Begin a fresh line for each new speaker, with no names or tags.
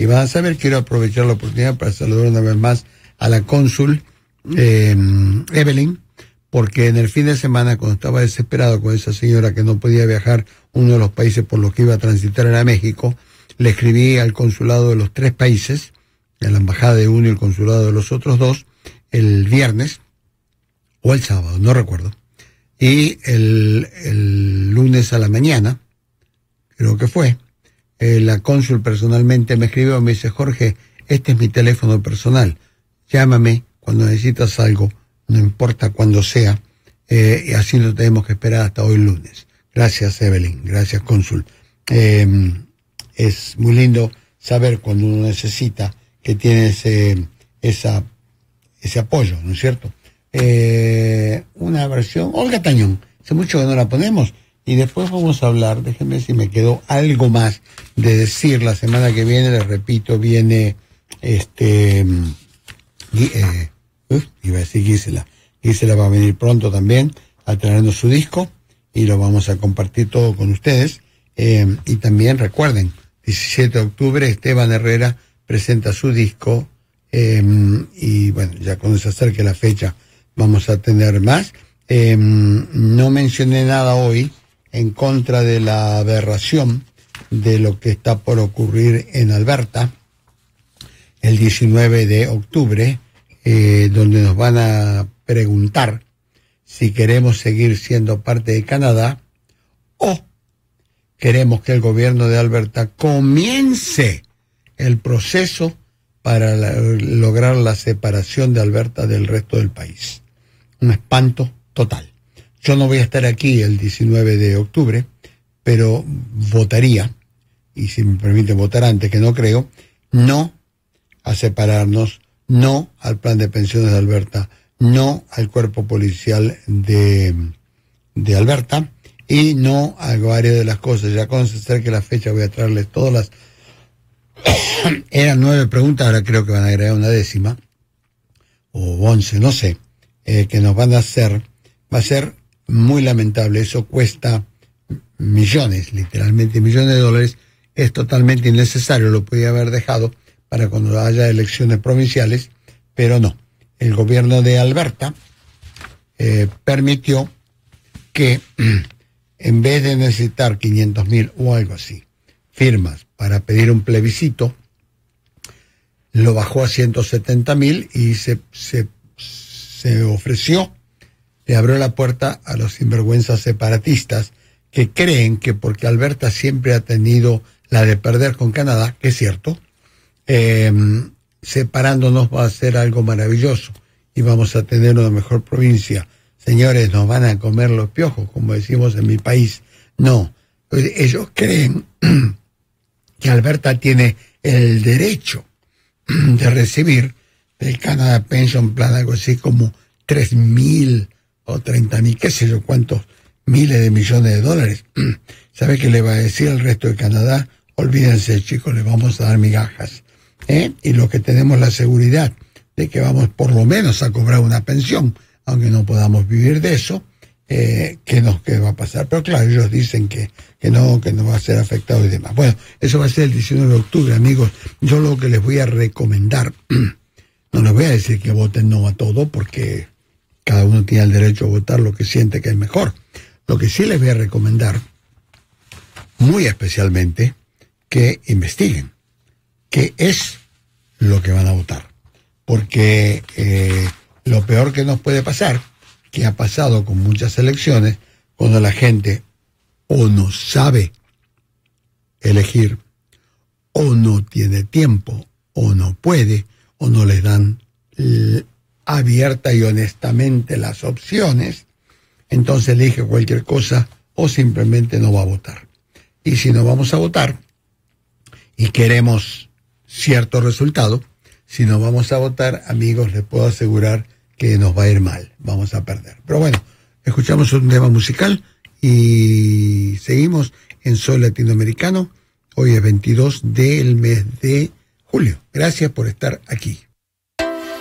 Y van a saber, quiero aprovechar la oportunidad para saludar una vez más a la cónsul Evelyn, porque en el fin de semana, cuando estaba desesperado con esa señora que no podía viajar, uno de los países por los que iba a transitar era México, le escribí al consulado de los 3 países, a la embajada de uno y el consulado de los otros 2, el viernes, o el sábado, no recuerdo, y el lunes a la mañana, creo que fue, la cónsul personalmente me escribió, me dice: Jorge, este es mi teléfono personal, llámame cuando necesitas algo, no importa cuándo sea, y así no tenemos que esperar hasta hoy lunes. Gracias, Evelyn, gracias, cónsul. Es muy lindo saber cuando uno necesita que tiene ese apoyo, ¿no es cierto? Una versión, Olga Tañón, hace mucho que no la ponemos, y después vamos a hablar, déjenme si me quedó algo más de decir. La semana que viene, les repito, viene iba a decir Gisela va a venir pronto también a traernos su disco, y lo vamos a compartir todo con ustedes. Y también recuerden, 17 de octubre Esteban Herrera presenta su disco, y bueno, ya cuando se acerque la fecha vamos a tener más. No mencioné nada hoy en contra de la aberración de lo que está por ocurrir en Alberta el 19 de octubre, donde nos van a preguntar si queremos seguir siendo parte de Canadá o queremos que el gobierno de Alberta comience el proceso para lograr la separación de Alberta del resto del país. Un espanto total. Yo no voy a estar aquí el 19 de octubre, pero votaría, y si me permiten votar antes, que no creo, no a separarnos, no al plan de pensiones de Alberta, no al cuerpo policial de Alberta, y no a varias de las cosas. Ya cuando se acerque la fecha voy a traerles todas las... Eran 9 preguntas, ahora creo que van a agregar una 10ª, o 11, no sé, que nos van a hacer. Va a ser muy lamentable, eso cuesta millones, literalmente millones de dólares, es totalmente innecesario, lo podía haber dejado para cuando haya elecciones provinciales, pero no. El gobierno de Alberta permitió que en vez de necesitar 500,000 o algo así firmas para pedir un plebiscito, lo bajó a 170,000 y se ofreció, le abrió la puerta a los sinvergüenzas separatistas que creen que porque Alberta siempre ha tenido la de perder con Canadá, que es cierto, separándonos va a ser algo maravilloso y vamos a tener una mejor provincia. Señores, nos van a comer los piojos, como decimos en mi país. No, ellos creen que Alberta tiene el derecho de recibir del Canada Pension Plan algo así como 3,000 o 30,000, qué sé yo cuántos miles de millones de dólares. ¿Sabe qué le va a decir al resto de Canadá? Olvídense, chicos, les vamos a dar migajas. Y los que tenemos la seguridad de que vamos por lo menos a cobrar una pensión, aunque no podamos vivir de eso, ¿qué va a pasar? Pero claro, ellos dicen que no va a ser afectado y demás. Bueno, eso va a ser el 19 de octubre, amigos. Yo lo que les voy a recomendar, no les voy a decir que voten no a todo, porque cada uno tiene el derecho a votar lo que siente que es mejor. Lo que sí les voy a recomendar, muy especialmente, que investiguen qué es lo que van a votar. Porque lo peor que nos puede pasar, que ha pasado con muchas elecciones, cuando la gente o no sabe elegir, o no tiene tiempo, o no puede, o no les dan abierta y honestamente las opciones, entonces elige cualquier cosa o simplemente no va a votar. Y si no vamos a votar y queremos cierto resultado, si no vamos a votar, amigos, les puedo asegurar que nos va a ir mal, vamos a perder. Pero bueno, escuchamos un tema musical y seguimos en Soy Latinoamericano. Hoy es 22 del mes de julio. Gracias por estar aquí.